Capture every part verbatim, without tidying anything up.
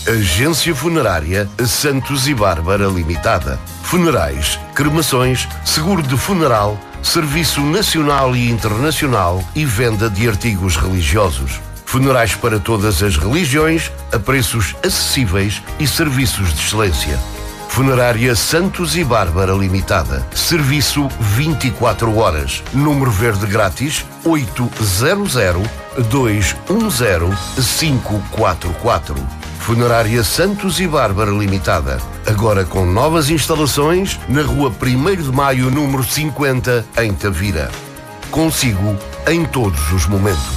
Agência Funerária Santos e Bárbara Limitada. Funerais, cremações, seguro de funeral, serviço nacional e internacional e venda de artigos religiosos. Funerais para todas as religiões, a preços acessíveis e serviços de excelência. Funerária Santos e Bárbara Limitada. Serviço vinte e quatro horas. Número verde grátis oito zero zero, dois um zero, cinco quatro quatro. Funerária Santos e Bárbara Limitada. Agora com novas instalações na rua primeiro de maio, número cinquenta, em Tavira. Consigo em todos os momentos.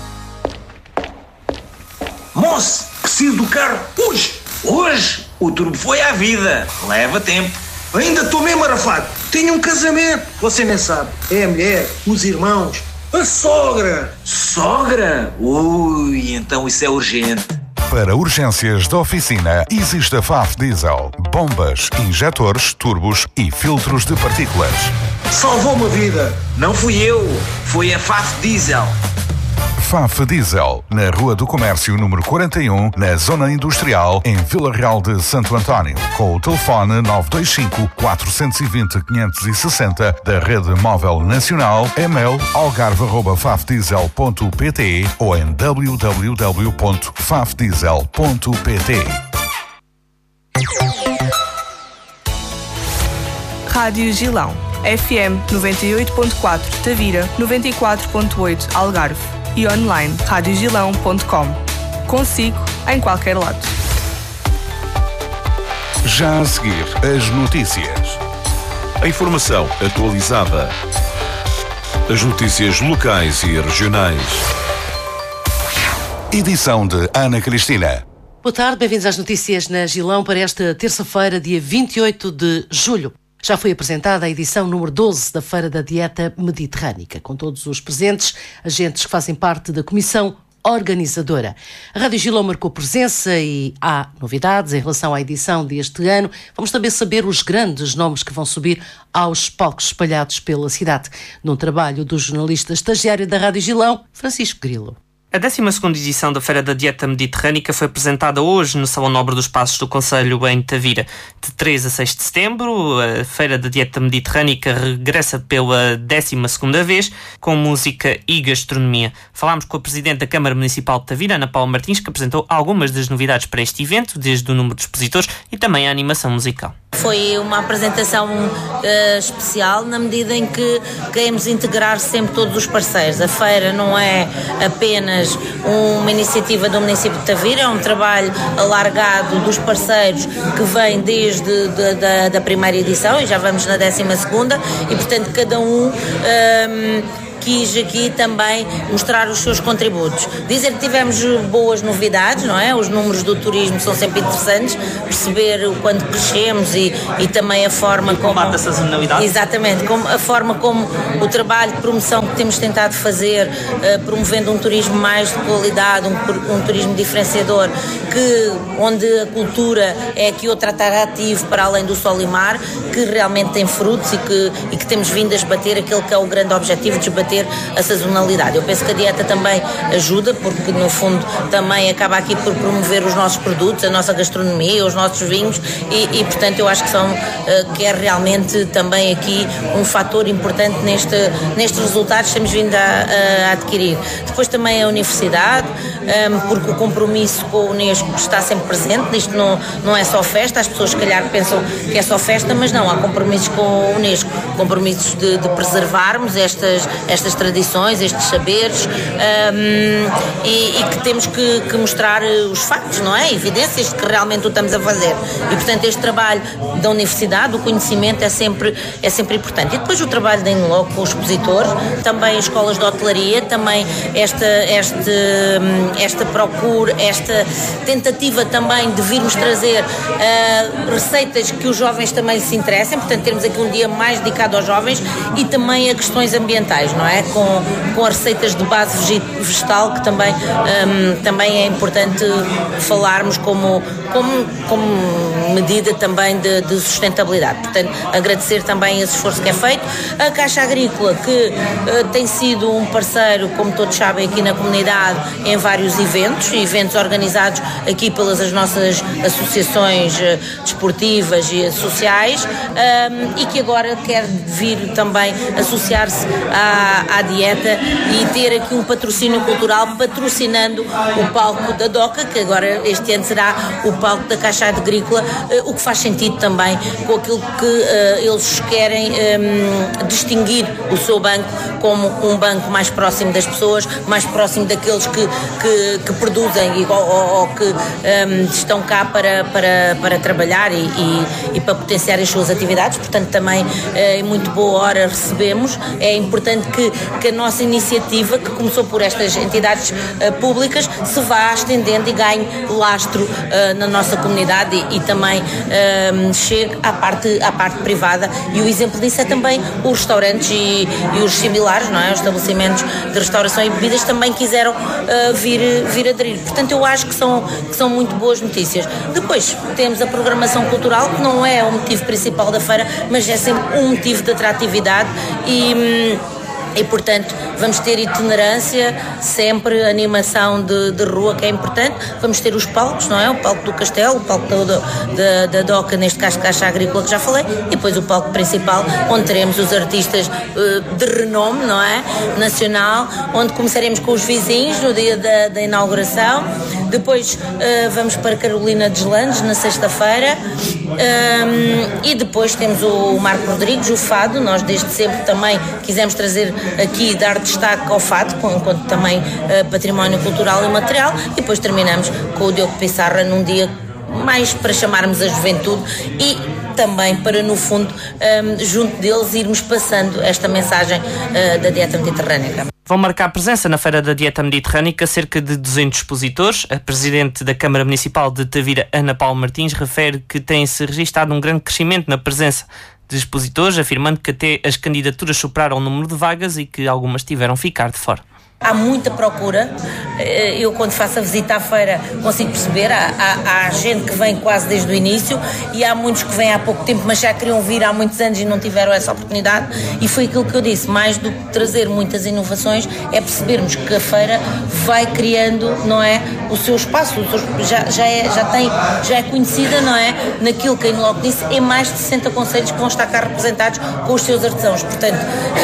Moço, preciso do carro hoje. Hoje o turbo foi à vida. Leva tempo. Ainda estou mesmo arrafado. Tenho um casamento. Você nem sabe. É a mulher, os irmãos, a sogra. Sogra? Ui, então isso é urgente. Para urgências da oficina, existe a F A F Diesel. Bombas, injetores, turbos e filtros de partículas. Salvou-me a vida. Não fui eu. Foi a F A F Diesel. F A F Diesel, na Rua do Comércio, número quarenta e um, na Zona Industrial, em Vila Real de Santo António. Com o telefone nove dois cinco, quatro dois zero, cinco seis zero da Rede Móvel Nacional, e-mail algarve arroba fafdiesel ponto pt ou em w w w ponto fafdiesel ponto pt. Rádio Gilão, F M noventa e oito ponto quatro, Tavira, noventa e quatro ponto oito, Algarve. E online, rádio gilão ponto com. Consigo em qualquer lado. Já a seguir, as notícias. A informação atualizada. As notícias locais e regionais. Edição de Ana Cristina. Boa tarde, bem-vindos às notícias na Gilão para esta terça-feira, dia vinte e oito de julho. Já foi apresentada a edição número doze da Feira da Dieta Mediterrânica, com todos os presentes, agentes que fazem parte da comissão organizadora. A Rádio Gilão marcou presença e há novidades em relação à edição deste ano. Vamos também saber os grandes nomes que vão subir aos palcos espalhados pela cidade, num trabalho do jornalista estagiário da Rádio Gilão, Francisco Grilo. A décima segunda edição da Feira da Dieta Mediterrânica foi apresentada hoje no Salão Nobre dos Passos do Concelho, em Tavira. De três a seis de setembro, a Feira da Dieta Mediterrânica regressa pela décima segunda vez, com música e gastronomia. Falámos com a Presidente da Câmara Municipal de Tavira, Ana Paula Martins, que apresentou algumas das novidades para este evento, desde o número de expositores e também a animação musical. Foi uma apresentação uh, especial, na medida em que queremos integrar sempre todos os parceiros. A feira não é apenas uma iniciativa do município de Tavira, é um trabalho alargado dos parceiros que vem desde de, de, da primeira edição e já vamos na décima segunda e, portanto, cada um... um quis aqui também mostrar os seus contributos. Dizer que tivemos boas novidades, não é? Os números do turismo são sempre interessantes, perceber o quanto crescemos e, e também a forma como... combate a sazonalidade. Exatamente, como, a forma como o trabalho de promoção que temos tentado fazer, uh, promovendo um turismo mais de qualidade, um, um turismo diferenciador, que, onde a cultura é aqui outro atrativo para além do sol e mar, que realmente tem frutos e que, e que temos vindo a esbater aquele que é o grande objetivo de esbater a sazonalidade. Eu penso que a dieta também ajuda, porque no fundo também acaba aqui por promover os nossos produtos, a nossa gastronomia, os nossos vinhos e, e portanto eu acho que são que é realmente também aqui um fator importante neste, nestes resultados que temos vindo a, a adquirir. Depois também a universidade, porque o compromisso com o Unesco está sempre presente. Isto não, não é só festa, as pessoas se calhar pensam que é só festa, mas não, há compromissos com o Unesco, compromissos de, de preservarmos estas, estas estas tradições, estes saberes um, e, e que temos que, que mostrar os factos, não é? Evidências de que realmente o estamos a fazer. E, portanto, este trabalho da universidade, o conhecimento é sempre, é sempre importante. E depois o trabalho da Inloco com os expositores, também as escolas de hotelaria, também esta, esta, esta procura, esta tentativa também de virmos trazer uh, receitas que os jovens também se interessem, portanto, termos aqui um dia mais dedicado aos jovens e também a questões ambientais, não é? é? Com, com as receitas de base vegetal, que também, um, também é importante falarmos como, como, como medida também de, de sustentabilidade. Portanto, agradecer também esse esforço que é feito. A Caixa Agrícola, que uh, tem sido um parceiro, como todos sabem, aqui na comunidade, em vários eventos, eventos organizados aqui pelas as nossas associações uh, desportivas e sociais, um, e que agora quer vir também associar-se à, à dieta e ter aqui um patrocínio cultural, patrocinando o palco da DOCA, que agora este ano será o palco da Caixa Agrícola, uh, o que faz sentido também com aquilo que uh, eles querem um, distinguir o seu banco como um banco mais próximo das pessoas, mais próximo daqueles que, que, que produzem e, ou, ou que um, estão cá para, para, para trabalhar e, e, e para potenciar as suas atividades. Portanto, também uh, em muito boa hora recebemos. É importante que, que a nossa iniciativa, que começou por estas entidades uh, públicas, se vá estendendo e ganhe lastro uh, na nossa comunidade e, e também uh, chegue à parte, à parte privada. E o exemplo disso é também os restaurantes e, e os similares, não é? Os estabelecimentos de restauração e bebidas também quiseram uh, vir, vir aderir. Portanto, eu acho que são, que são muito boas notícias. Depois temos a programação cultural, que não é o motivo principal da feira, mas é sempre um motivo de atratividade e... E, portanto, vamos ter itinerância, sempre animação de, de rua, que é importante. Vamos ter os palcos, não é? O palco do Castelo, o palco da, da, da DOCA, neste caso Caixa Agrícola, que já falei, e depois o palco principal, onde teremos os artistas uh, de renome, não é? Nacional, onde começaremos com os vizinhos no dia da, da inauguração. Depois uh, vamos para Carolina Deslandes, na sexta-feira. Um, e depois temos o Marco Rodrigues, o Fado. Nós desde sempre também quisemos trazer aqui, dar destaque ao Fado, enquanto também uh, património cultural e material, e depois terminamos com o Diogo Pissarra num dia mais para chamarmos a juventude e também para, no fundo, um, junto deles irmos passando esta mensagem uh, da dieta mediterrânica. Vão marcar presença na Feira da Dieta Mediterrânica cerca de duzentos expositores. A Presidente da Câmara Municipal de Tavira, Ana Paula Martins, refere que tem-se registado um grande crescimento na presença de expositores, afirmando que até as candidaturas superaram o número de vagas e que algumas tiveram ficar de fora. Há muita procura. Eu, quando faço a visita à feira, consigo perceber. Há, há, há gente que vem quase desde o início e há muitos que vêm há pouco tempo, mas já queriam vir há muitos anos e não tiveram essa oportunidade. E foi aquilo que eu disse: mais do que trazer muitas inovações, é percebermos que a feira vai criando, não é, o seu espaço. O seu, já, já, é, já, tem, já é conhecida, não é, naquilo que a Inloco disse, em mais de sessenta concelhos que vão estar cá representados com os seus artesãos. Portanto,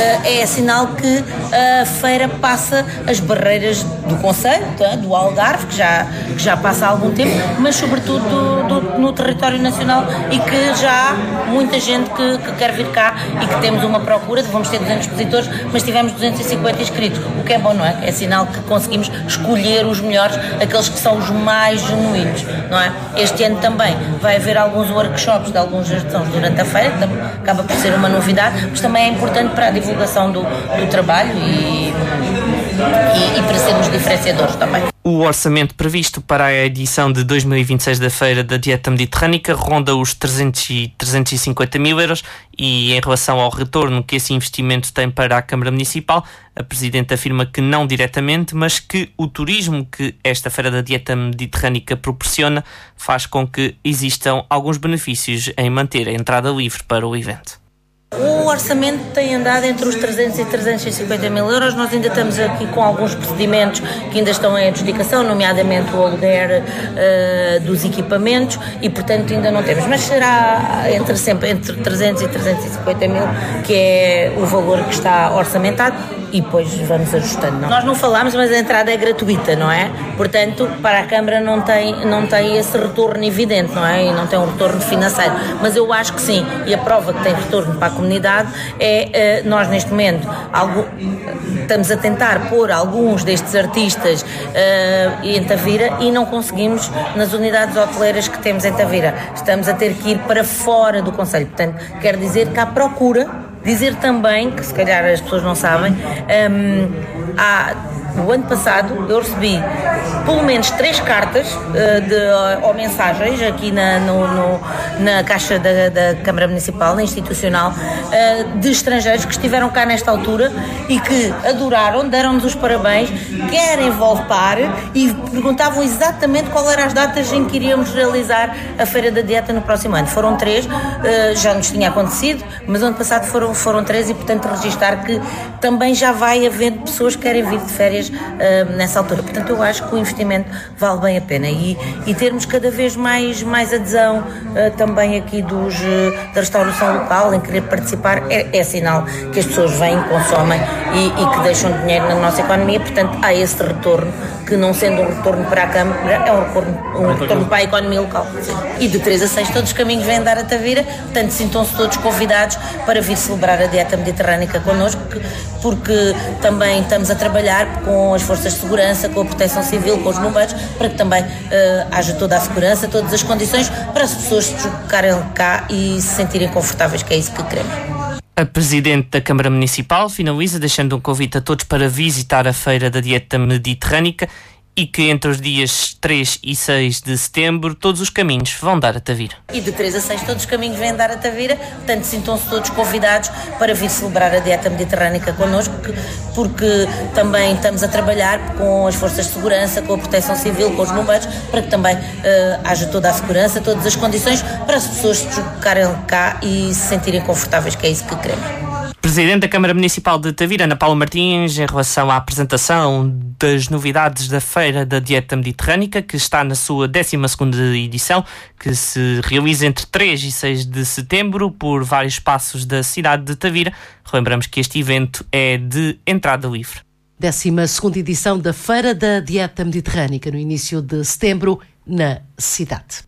é sinal que a feira passa as barreiras do concelho, do Algarve, que já, que já passa há algum tempo, mas sobretudo do, do, no território nacional, e que já há muita gente que, que quer vir cá e que temos uma procura. Vamos ter duzentos expositores, mas tivemos duzentos e cinquenta inscritos, o que é bom, não é? É sinal que conseguimos escolher os melhores, aqueles que são os mais genuínos, não é? Este ano também vai haver alguns workshops de alguns artesãos durante a feira, que acaba por ser uma novidade, mas também é importante para a divulgação do, do trabalho e E, e para sermos diferenciadores também. O orçamento previsto para a edição de dois mil e vinte e seis da Feira da Dieta Mediterrânica ronda os trezentos e cinquenta mil euros e, em relação ao retorno que esse investimento tem para a Câmara Municipal, a Presidente afirma que não diretamente, mas que o turismo que esta Feira da Dieta Mediterrânica proporciona faz com que existam alguns benefícios em manter a entrada livre para o evento. O orçamento tem andado entre os trezentos e trezentos e cinquenta mil euros. Nós ainda estamos aqui com alguns procedimentos que ainda estão em adjudicação, nomeadamente o aluguer uh, dos equipamentos, e portanto ainda não temos, mas será entre, sempre entre trezentos e trezentos e cinquenta mil, que é o valor que está orçamentado, e depois vamos ajustando. Não? Nós não falámos, mas a entrada é gratuita, não é? Portanto, para a Câmara não tem, não tem esse retorno evidente, não é? E não tem um retorno financeiro, mas eu acho que sim, e a prova que tem retorno para a comunidade é, nós neste momento algo, estamos a tentar pôr alguns destes artistas uh, em Tavira e não conseguimos nas unidades hoteleiras que temos em Tavira. Estamos a ter que ir para fora do concelho, portanto, quer dizer que há procura. Dizer também, que se calhar as pessoas não sabem, um, há no ano passado eu recebi pelo menos três cartas uh, de, ou mensagens aqui na, no, no, na caixa da, da Câmara Municipal, institucional, uh, de estrangeiros que estiveram cá nesta altura e que adoraram, deram-nos os parabéns, querem voltar e perguntavam exatamente qual eram as datas em que iríamos realizar a Feira da Dieta no próximo ano. Foram três, uh, já nos tinha acontecido, mas ano passado foram, foram três e, portanto, registar que também já vai havendo pessoas que querem vir de férias uh, nessa altura. Portanto, eu acho que o investimento vale bem a pena e, e termos cada vez mais, mais adesão uh, também aqui dos, uh, da restauração local, em querer participar, é, é sinal que as pessoas vêm, consomem e, e que deixam dinheiro na nossa economia. Portanto, há esse retorno, que não sendo um retorno para a Câmara, é um retorno, um retorno para a economia local. Sim. E de três a seis todos os caminhos vêm dar a Tavira, portanto sintam-se todos convidados para vir celebrar a dieta mediterrânica connosco, porque também estamos a trabalhar com as forças de segurança, com a proteção civil, com os bombeiros, para que também uh, haja toda a segurança, todas as condições para as pessoas se deslocarem cá e se sentirem confortáveis, que é isso que queremos. A Presidente da Câmara Municipal finaliza deixando um convite a todos para visitar a Feira da Dieta Mediterrânica e que entre os dias três e seis de setembro todos os caminhos vão dar a Tavira. E de três a seis todos os caminhos vêm dar a Tavira, portanto sintam-se todos convidados para vir celebrar a dieta mediterrânica connosco, porque também estamos a trabalhar com as forças de segurança, com a proteção civil, com os bombeiros, para que também uh, haja toda a segurança, todas as condições para as pessoas se deslocarem cá e se sentirem confortáveis, que é isso que queremos. Presidente da Câmara Municipal de Tavira, Ana Paula Martins, em relação à apresentação das novidades da Feira da Dieta Mediterrânica, que está na sua décima segunda edição, que se realiza entre três e seis de setembro por vários espaços da cidade de Tavira. Lembramos que este evento é de entrada livre. décima segunda edição da Feira da Dieta Mediterrânica, no início de setembro, na cidade.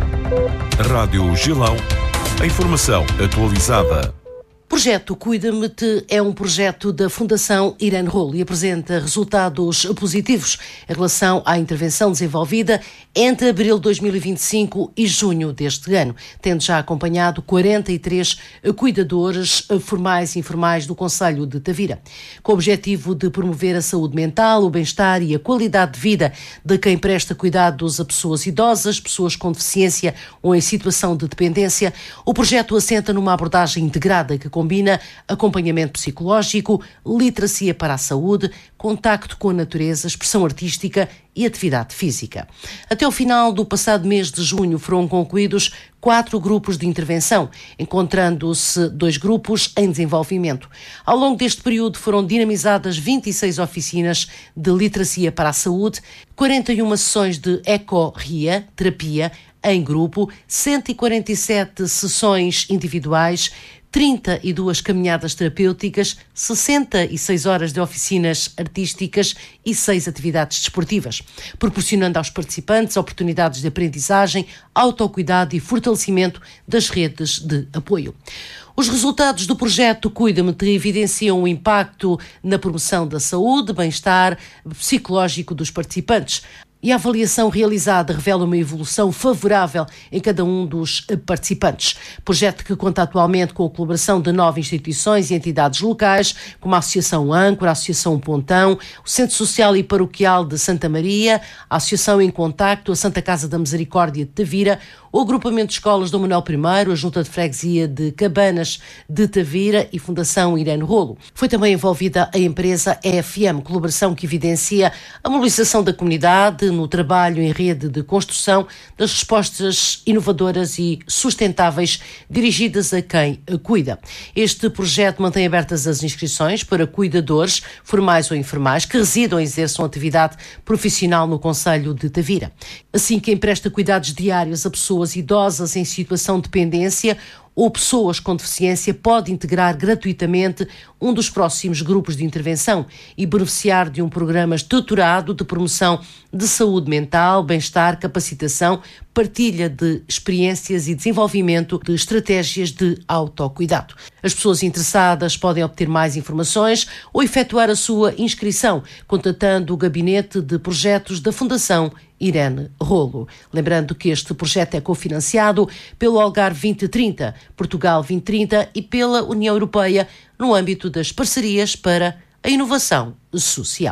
Rádio Gilão, a informação atualizada. O projeto Cuida-me-te é um projeto da Fundação Irene Rolo e apresenta resultados positivos em relação à intervenção desenvolvida entre abril de dois mil e vinte e cinco e junho deste ano, tendo já acompanhado quarenta e três cuidadores formais e informais do Concelho de Tavira, com o objetivo de promover a saúde mental, o bem-estar e a qualidade de vida de quem presta cuidados a pessoas idosas, pessoas com deficiência ou em situação de dependência. O projeto assenta numa abordagem integrada que combina acompanhamento psicológico, literacia para a saúde, contacto com a natureza, expressão artística e atividade física. Até o final do passado mês de junho foram concluídos quatro grupos de intervenção, encontrando-se dois grupos em desenvolvimento. Ao longo deste período foram dinamizadas vinte e seis oficinas de literacia para a saúde, quarenta e uma sessões de eco-ria, terapia em grupo, cento e quarenta e sete sessões individuais, trinta e duas caminhadas terapêuticas, sessenta e seis horas de oficinas artísticas e seis atividades desportivas, proporcionando aos participantes oportunidades de aprendizagem, autocuidado e fortalecimento das redes de apoio. Os resultados do projeto Cuida-me-te evidenciam o impacto na promoção da saúde, bem-estar psicológico dos participantes. E a avaliação realizada revela uma evolução favorável em cada um dos participantes. Projeto que conta atualmente com a colaboração de nove instituições e entidades locais, como a Associação Âncora, a Associação Pontão, o Centro Social e Paroquial de Santa Maria, a Associação em Contacto, a Santa Casa da Misericórdia de Tavira, o Agrupamento de Escolas Dom Manuel I, a Junta de Freguesia de Cabanas de Tavira e Fundação Irene Rolo. Foi também envolvida a empresa E F M, colaboração que evidencia a mobilização da comunidade no trabalho em rede de construção das respostas inovadoras e sustentáveis dirigidas a quem cuida. Este projeto mantém abertas as inscrições para cuidadores, formais ou informais, que residam e exerçam atividade profissional no Concelho de Tavira. Assim, quem presta cuidados diários a pessoas idosas em situação de dependência ou pessoas com deficiência pode integrar gratuitamente um dos próximos grupos de intervenção e beneficiar de um programa estruturado de promoção de saúde mental, bem-estar, capacitação, partilha de experiências e desenvolvimento de estratégias de autocuidado. As pessoas interessadas podem obter mais informações ou efetuar a sua inscrição contatando o Gabinete de Projetos da Fundação Irene Rolo. Lembrando que este projeto é cofinanciado pelo Algarve vinte trinta, Portugal vinte trinta e pela União Europeia no âmbito das parcerias para a inovação social.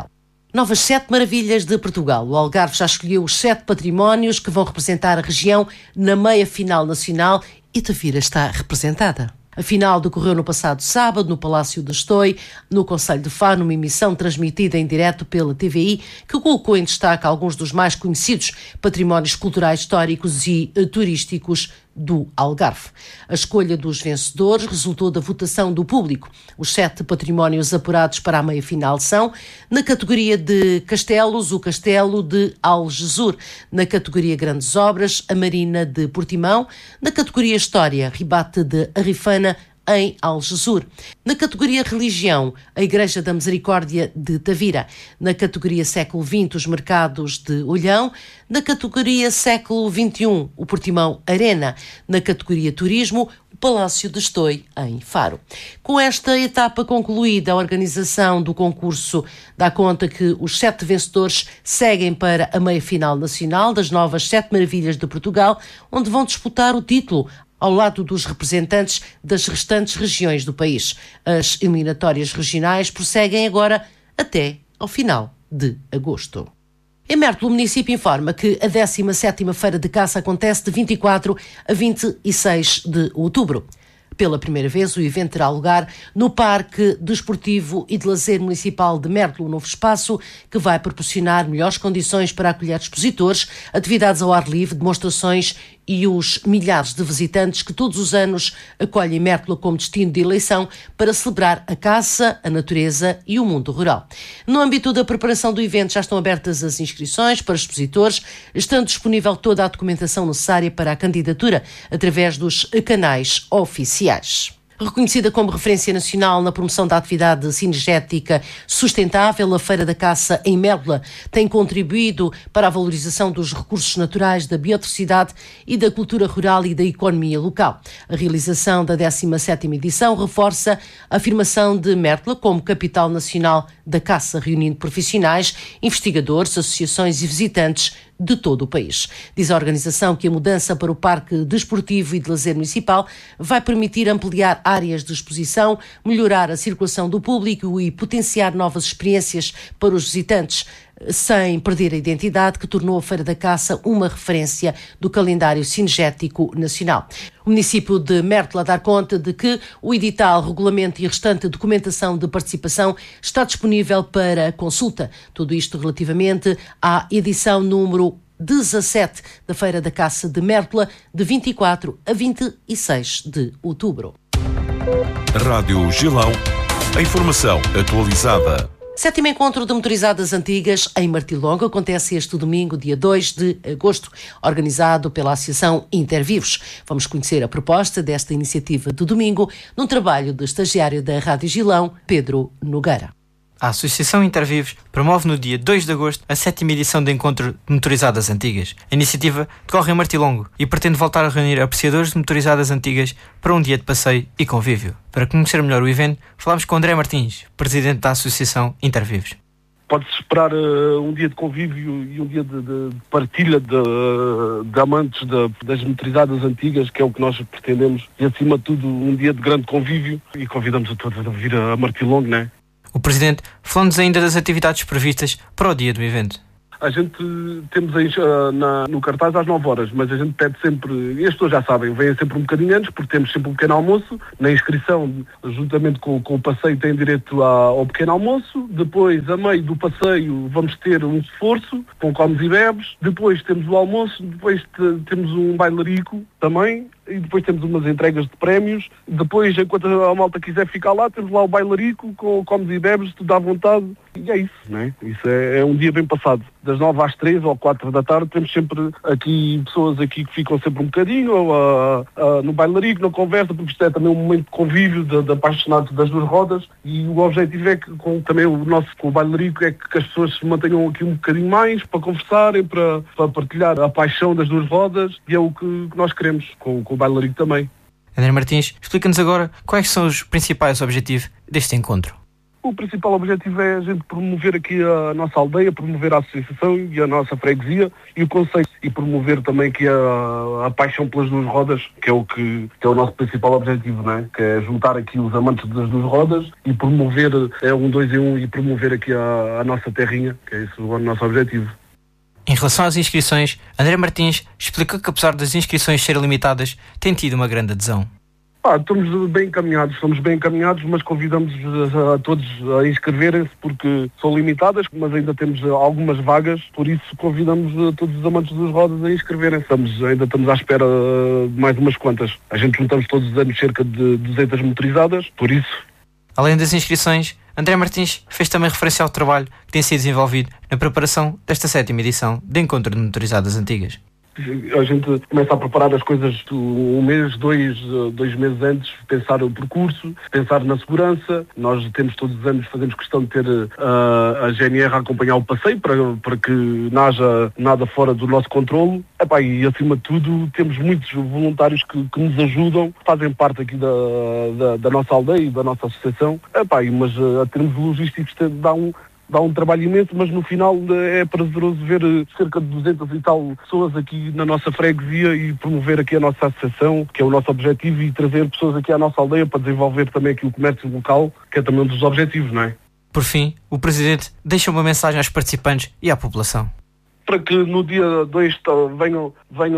Novas sete maravilhas de Portugal. O Algarve já escolheu os sete patrimónios que vão representar a região na meia-final nacional e Tavira está representada. A final decorreu no passado sábado, no Palácio de Estói, no Concelho de Faro, numa emissão transmitida em direto pela T V I, que colocou em destaque alguns dos mais conhecidos patrimónios culturais, históricos e uh, turísticos do Algarve. A escolha dos vencedores resultou da votação do público. Os sete patrimónios apurados para a meia-final são, na categoria de castelos, o Castelo de Algesur, na categoria Grandes Obras, a Marina de Portimão, na categoria História, Ribate de Arifana, em Algesur. Na categoria Religião, a Igreja da Misericórdia de Tavira. Na categoria Século vinte, os Mercados de Olhão. Na categoria Século vinte e um, o Portimão Arena. Na categoria Turismo, o Palácio de Estói, em Faro. Com esta etapa concluída, a organização do concurso dá conta que os sete vencedores seguem para a meia-final nacional das novas Sete Maravilhas de Portugal, onde vão disputar o título ao lado dos representantes das restantes regiões do país. As eliminatórias regionais prosseguem agora até ao final de agosto. Em Mértola, o município informa que a décima sétima Feira de Caça acontece de vinte e quatro a vinte e seis de outubro. Pela primeira vez, o evento terá lugar no Parque Desportivo e de Lazer Municipal de Mértola, um novo espaço que vai proporcionar melhores condições para acolher expositores, atividades ao ar livre, demonstrações e os milhares de visitantes que todos os anos acolhem Mértola como destino de eleição para celebrar a caça, a natureza e o mundo rural. No âmbito da preparação do evento já estão abertas as inscrições para expositores, estando disponível toda a documentação necessária para a candidatura através dos canais oficiais. Reconhecida como referência nacional na promoção da atividade cinegética sustentável, a Feira da Caça em Mértola tem contribuído para a valorização dos recursos naturais, da biodiversidade e da cultura rural e da economia local. A realização da décima sétima edição reforça a afirmação de Mértola como capital nacional da caça, reunindo profissionais, investigadores, associações e visitantes de todo o país. Diz a organização que a mudança para o Parque Desportivo e de Lazer Municipal vai permitir ampliar áreas de exposição, melhorar a circulação do público e potenciar novas experiências para os visitantes, sem perder a identidade que tornou a Feira da Caça uma referência do calendário cinegético nacional. O município de Mértola dá conta de que o edital, regulamento e a restante documentação de participação está disponível para consulta. Tudo isto relativamente à edição número dezassete da Feira da Caça de Mértola, de vinte e quatro a vinte e seis de outubro. Rádio Gilão, a informação atualizada. Sétimo encontro de motorizadas antigas em Martilongo acontece este domingo, dia dois de agosto, organizado pela Associação Intervivos. Vamos conhecer a proposta desta iniciativa do domingo num trabalho do estagiário da Rádio Gilão, Pedro Nogueira. A Associação Intervivos promove no dia dois de agosto a sétima edição do Encontro de Motorizadas Antigas. A iniciativa decorre em Martilongo e pretende voltar a reunir apreciadores de motorizadas antigas para um dia de passeio e convívio. Para conhecer melhor o evento, falamos com André Martins, presidente da Associação Intervivos. Pode-se esperar uh, um dia de convívio e um dia de, de partilha de, de amantes de, das motorizadas antigas, que é o que nós pretendemos, e acima de tudo um dia de grande convívio, e convidamos a todos a vir a Martilongo, não é? O Presidente falou-nos ainda das atividades previstas para o dia do evento. A gente temos aí uh, na, no cartaz às nove horas, mas a gente pede sempre, e as pessoas já sabem, vêm sempre um bocadinho antes, porque temos sempre um pequeno almoço. Na inscrição, juntamente com, com o passeio, tem direito a, ao pequeno almoço. Depois, a meio do passeio, vamos ter um esforço com comes e bebes. Depois temos o almoço, depois te, temos um bailarico também. E depois temos umas entregas de prémios. Depois, enquanto a malta quiser ficar lá, temos lá o bailarico com comes e bebes, tudo à vontade. E é isso, não é? Isso é, é um dia bem passado. Das nove às três ou quatro da tarde, temos sempre aqui pessoas aqui que ficam sempre um bocadinho ou, uh, uh, no bailarico, na conversa, porque isto é também um momento de convívio de, de apaixonados das duas rodas. E o objetivo é que, com também o nosso com o bailarico, é que as pessoas se mantenham aqui um bocadinho mais para conversarem, para, para partilhar a paixão das duas rodas. E é o que, que nós queremos com, com o bailarico também. André Martins, explica-nos agora quais são os principais objetivos deste encontro. O principal objetivo é a gente promover aqui a nossa aldeia, promover a associação e a nossa freguesia e o conceito, e promover também aqui a, a paixão pelas duas rodas, que é o que, que é o nosso principal objetivo, não é? Que é juntar aqui os amantes das duas rodas e promover é, um dois em um e promover aqui a, a nossa terrinha, que é isso o nosso objetivo. Em relação às inscrições, André Martins explicou que apesar das inscrições serem limitadas, tem tido uma grande adesão. Ah, estamos bem encaminhados, estamos bem encaminhados, mas convidamos a, a todos a inscreverem-se porque são limitadas, mas ainda temos algumas vagas, por isso convidamos a todos os amantes dos rodas a inscreverem-se. Estamos, ainda estamos à espera de mais umas quantas. A gente juntamos todos os anos cerca de duzentas motorizadas, por isso. Além das inscrições, André Martins fez também referência ao trabalho que tem sido desenvolvido na preparação desta sétima edição de Encontro de Motorizadas Antigas. A gente começa a preparar as coisas um mês, dois, dois meses antes, pensar o percurso, pensar na segurança. Nós temos todos os anos, fazemos questão de ter uh, a G N R a acompanhar o passeio para, para que não haja nada fora do nosso controle. Epá, e acima de tudo temos muitos voluntários que, que nos ajudam, fazem parte aqui da, da, da nossa aldeia e da nossa associação. Epá, mas uh, a termos logísticos dá um Dá um trabalho imenso, mas no final é prazeroso ver cerca de duzentas e tal pessoas aqui na nossa freguesia e promover aqui a nossa associação, que é o nosso objetivo, e trazer pessoas aqui à nossa aldeia para desenvolver também aqui o comércio local, que é também um dos objetivos, não é? Por fim, o Presidente deixa uma mensagem aos participantes e à população. Para que no dia dois venham,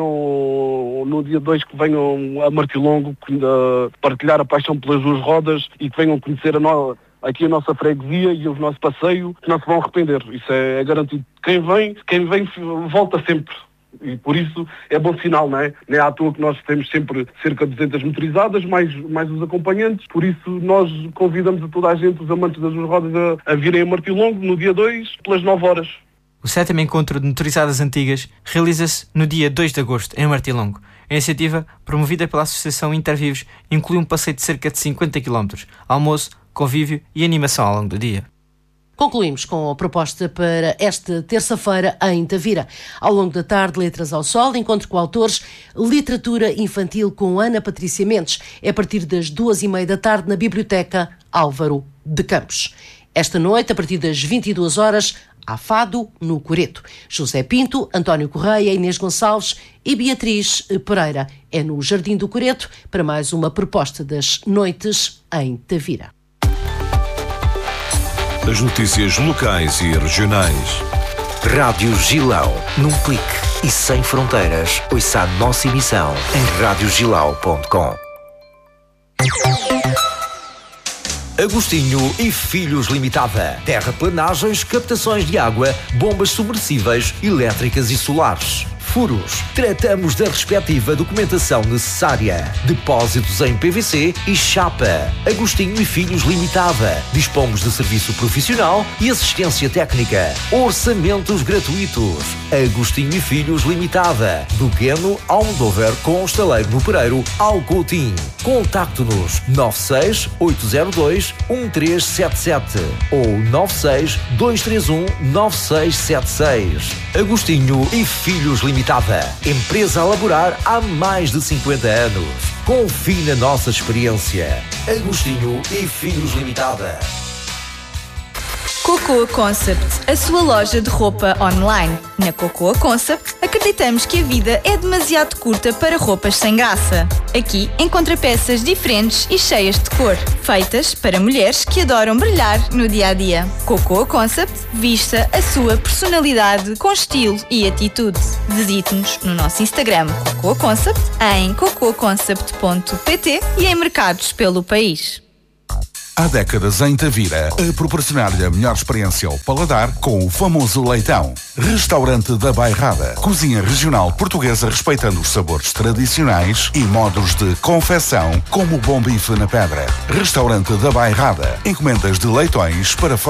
venham no dia dois que venham a Martilongo uh, partilhar a paixão pelas duas rodas e que venham conhecer a nova aqui a nossa freguesia e o nosso passeio, que não se vão arrepender. Isso é, é garantido. Quem vem, quem vem volta sempre. E por isso é bom sinal, não é? Não é à toa que nós temos sempre cerca de duzentas motorizadas, mais, mais os acompanhantes. Por isso nós convidamos a toda a gente, os amantes das duas rodas, a, a virem a Martilongo no dia dois, pelas nove horas. O sétimo Encontro de Motorizadas Antigas realiza-se no dia dois de agosto, em Martilongo. A iniciativa, promovida pela Associação Intervivos, inclui um passeio de cerca de cinquenta quilómetros, almoço, convívio e animação ao longo do dia. Concluímos com a proposta para esta terça-feira em Tavira. Ao longo da tarde, Letras ao Sol, encontro com autores, literatura infantil com Ana Patrícia Mendes. É a partir das duas e meia da tarde na Biblioteca Álvaro de Campos. Esta noite, a partir das vinte e duas horas, há Fado no Coreto. José Pinto, António Correia, Inês Gonçalves e Beatriz Pereira. É no Jardim do Coreto para mais uma proposta das noites em Tavira. As notícias locais e regionais. Rádio Gilão. Num clique e sem fronteiras, ouça a nossa emissão em rádio gilau ponto com. Agostinho e Filhos Limitada. Terraplanagens, captações de água, bombas submersíveis, elétricas e solares. Furos. Tratamos da respectiva documentação necessária. Depósitos em P V C e chapa. Agostinho e Filhos Limitada. Dispomos de serviço profissional e assistência técnica. Orçamentos gratuitos. Agostinho e Filhos Limitada. Do Queno ao Almodóvar com estaleiro no Pereiro ao Coutinho. Contacte-nos nove seis oito zero dois um três sete sete ou nove seis dois três um nove seis sete seis. Agostinho e Filhos Limitada. Empresa a laborar há mais de cinquenta anos. Confie na nossa experiência. Agostinho e Filhos Limitada. Cocoa Concept, a sua loja de roupa online. Na Cocoa Concept, acreditamos que a vida é demasiado curta para roupas sem graça. Aqui encontra peças diferentes e cheias de cor, feitas para mulheres que adoram brilhar no dia-a-dia. Cocoa Concept, vista a sua personalidade com estilo e atitude. Visite-nos no nosso Instagram Cocoa Concept, em cocoa concept ponto pt e em mercados pelo país. Há décadas em Tavira, a proporcionar-lhe a melhor experiência ao paladar com o famoso leitão. Restaurante da Bairrada. Cozinha regional portuguesa respeitando os sabores tradicionais e modos de confecção, como o bom bife na pedra. Restaurante da Bairrada. Encomendas de leitões para fora.